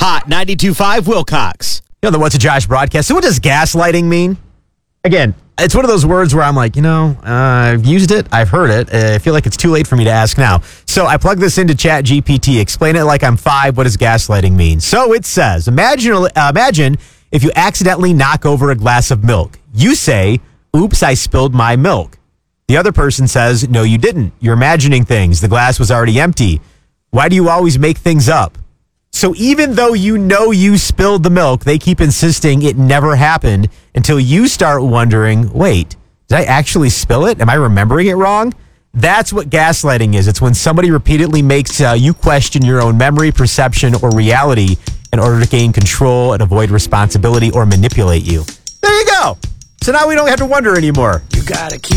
Hot 92.5 Wilcox. You know the What's a Josh broadcast. So what does gaslighting mean? Again, it's one of those words where I'm like, I've used it. I've heard it. I feel like it's too late for me to ask now. So I plug this into ChatGPT. Explain it like I'm 5. What does gaslighting mean? So it says, imagine if you accidentally knock over a glass of milk. You say, oops, I spilled my milk. The other person says, no, you didn't. You're imagining things. The glass was already empty. Why do you always make things up? So even though you know you spilled the milk, they keep insisting it never happened until you start wondering, wait, did I actually spill it? Am I remembering it wrong? That's what gaslighting is. It's when somebody repeatedly makes you question your own memory, perception, or reality in order to gain control and avoid responsibility or manipulate you. There you go. So now we don't have to wonder anymore. You gotta keep